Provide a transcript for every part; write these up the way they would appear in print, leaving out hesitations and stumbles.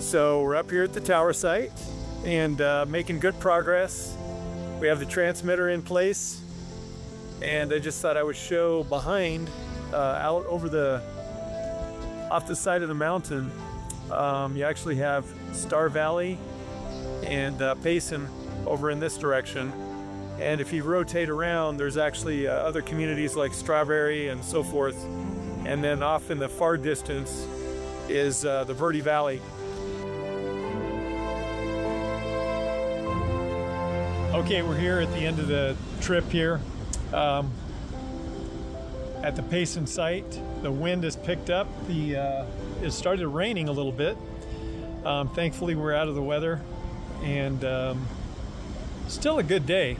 So we're up here at the tower site and making good progress. We have the transmitter in place, and I just thought I would show behind, out over off the side of the mountain. You actually have Star Valley and Payson over in this direction. And if you rotate around, there's actually other communities like Strawberry and so forth. And then off in the far distance is the Verde Valley. Okay, we're here at the end of the trip here at the Payson site. The wind has picked up. It started raining a little bit. Thankfully, we're out of the weather, and still a good day.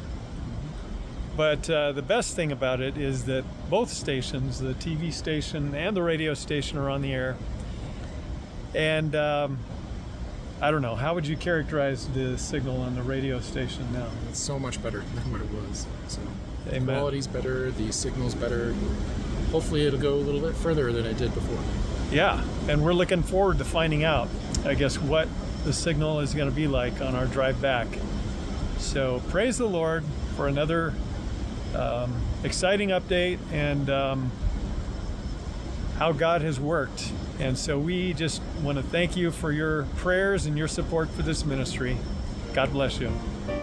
But the best thing about it is that both stations, the TV station and the radio station, are on the air. And I don't know, how would you characterize the signal on the radio station now? It's so much better than what it was. So Amen. The quality's better, the signal's better. Hopefully it'll go a little bit further than it did before. Yeah, and we're looking forward to finding out, I guess, what the signal is going to be like on our drive back. So praise the Lord for another exciting update and how God has worked. And so we just want to thank you for your prayers and your support for this ministry. God bless you.